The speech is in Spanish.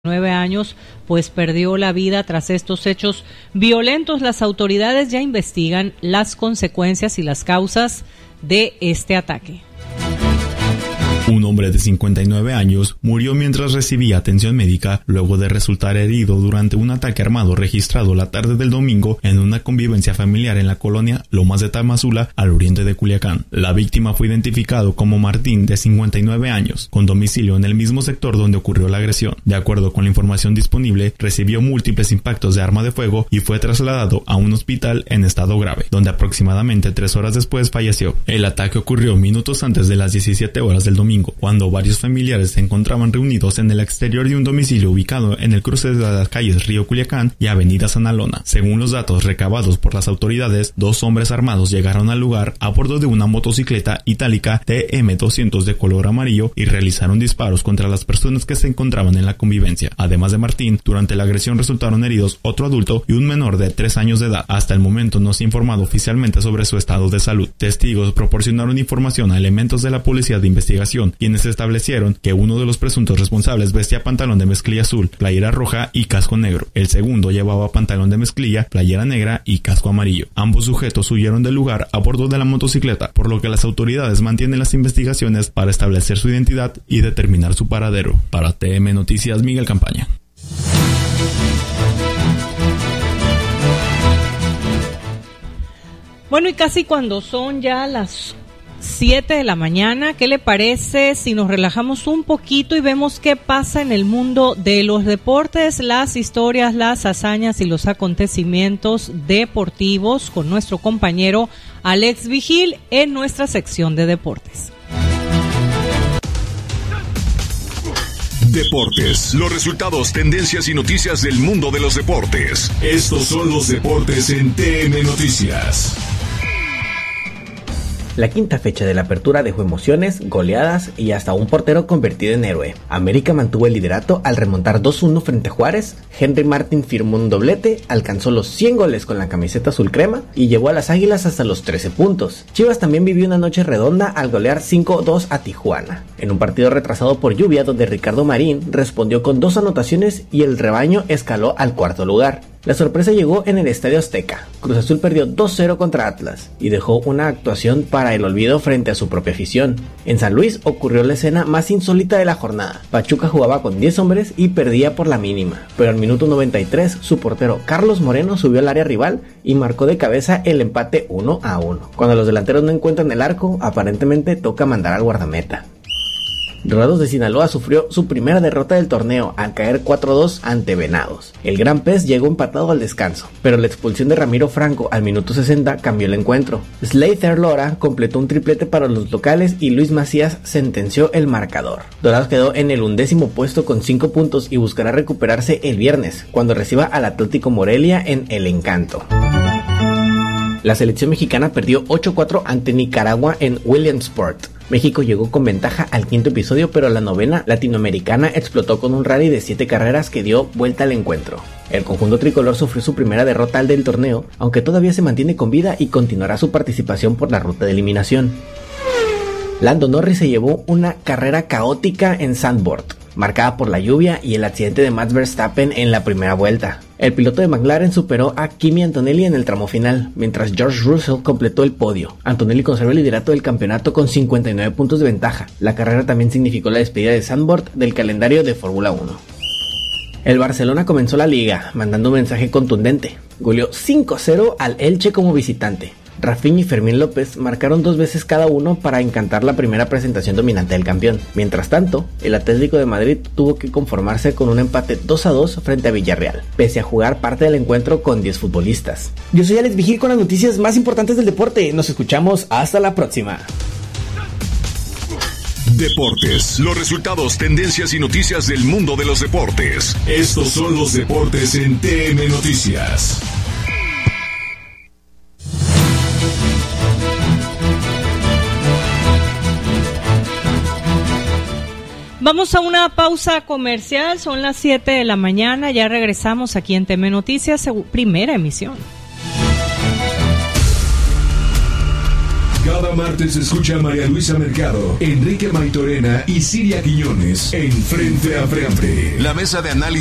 años, pues perdió la vida tras estos hechos violentos. Las autoridades ya investigan las consecuencias y las causas de este ataque. Un hombre de 59 años murió mientras recibía atención médica luego de resultar herido durante un ataque armado registrado la tarde del domingo en una convivencia familiar en la colonia Lomas de Tamazula, al oriente de Culiacán. La víctima fue identificado como Martín, de 59 años, con domicilio en el mismo sector donde ocurrió la agresión. De acuerdo con la información disponible, recibió múltiples impactos de arma de fuego y fue trasladado a un hospital en estado grave, donde aproximadamente 3 horas después falleció. El ataque ocurrió minutos antes de las 17 horas del domingo, cuando varios familiares se encontraban reunidos en el exterior de un domicilio ubicado en el cruce de las calles Río Culiacán y Avenida Sanalona. Según los datos recabados por las autoridades, 2 hombres armados llegaron al lugar a bordo de una motocicleta itálica TM200 de color amarillo y realizaron disparos contra las personas que se encontraban en la convivencia. Además de Martín, durante la agresión resultaron heridos otro adulto y un menor de 3 años de edad. Hasta el momento no se ha informado oficialmente sobre su estado de salud. Testigos proporcionaron información a elementos de la policía de investigación, quienes establecieron que uno de los presuntos responsables vestía pantalón de mezclilla azul, playera roja y casco negro. El segundo llevaba pantalón de mezclilla, playera negra y casco amarillo. Ambos sujetos huyeron del lugar a bordo de la motocicleta, por lo que las autoridades mantienen las investigaciones para establecer su identidad y determinar su paradero. Para TM Noticias, Miguel Campaña. Bueno, y casi cuando son ya las 7 de la mañana, ¿qué le parece si nos relajamos un poquito y vemos qué pasa en el mundo de los deportes, las historias, las hazañas y los acontecimientos deportivos con nuestro compañero Alex Vigil en nuestra sección de deportes? Deportes, los resultados, tendencias y noticias del mundo de los deportes. Estos son los deportes en TM Noticias. La quinta fecha de la apertura dejó emociones, goleadas y hasta un portero convertido en héroe. América mantuvo el liderato al remontar 2-1 frente a Juárez. Henry Martin firmó un doblete, alcanzó los 100 goles con la camiseta azul crema y llevó a las Águilas hasta los 13 puntos. Chivas también vivió una noche redonda al golear 5-2 a Tijuana, en un partido retrasado por lluvia donde Ricardo Marín respondió con 2 anotaciones y el rebaño escaló al cuarto lugar. La sorpresa llegó en el Estadio Azteca. Cruz Azul perdió 2-0 contra Atlas y dejó una actuación para el olvido frente a su propia afición. En San Luis ocurrió la escena más insólita de la jornada. Pachuca jugaba con 10 hombres y perdía por la mínima, pero al minuto 93 su portero Carlos Moreno subió al área rival y marcó de cabeza el empate 1-1. Cuando los delanteros no encuentran el arco, aparentemente toca mandar al guardameta. Dorados de Sinaloa sufrió su primera derrota del torneo al caer 4-2 ante Venados. El Gran Pez llegó empatado al descanso, pero la expulsión de Ramiro Franco al minuto 60 cambió el encuentro. Slater Lora completó un triplete para los locales y Luis Macías sentenció el marcador. Dorados quedó en el 11º puesto con 5 puntos y buscará recuperarse el viernes, cuando reciba al Atlético Morelia en El Encanto. La selección mexicana perdió 8-4 ante Nicaragua en Williamsport. México llegó con ventaja al 5º episodio, pero la novena latinoamericana explotó con un rally de 7 carreras que dio vuelta al encuentro. El conjunto tricolor sufrió su primera derrota del torneo, aunque todavía se mantiene con vida y continuará su participación por la ruta de eliminación. Lando Norris se llevó una carrera caótica en Zandvoort, marcada por la lluvia y el accidente de Max Verstappen en la primera vuelta. El piloto de McLaren superó a Kimi Antonelli en el tramo final, mientras George Russell completó el podio. Antonelli conservó el liderato del campeonato con 59 puntos de ventaja. La carrera también significó la despedida de Zandvoort del calendario de Fórmula 1. El Barcelona comenzó la liga, mandando un mensaje contundente. Goleó 5-0 al Elche como visitante. Rafinha y Fermín López marcaron 2 veces cada uno para encantar la primera presentación dominante del campeón. Mientras tanto, el Atlético de Madrid tuvo que conformarse con un empate 2-2 frente a Villarreal, pese a jugar parte del encuentro con 10 futbolistas. Yo soy Alex Vigil con las noticias más importantes del deporte. Nos escuchamos hasta la próxima. Deportes, los resultados, tendencias y noticias del mundo de los deportes. Estos son los deportes en TM Noticias. Vamos a una pausa comercial, son las 7 de la mañana, ya regresamos aquí en TM Noticias, primera emisión. Cada martes escucha a María Luisa Mercado, Enrique Maitorena y Siria Quiñones en Frente a Frente. La mesa de análisis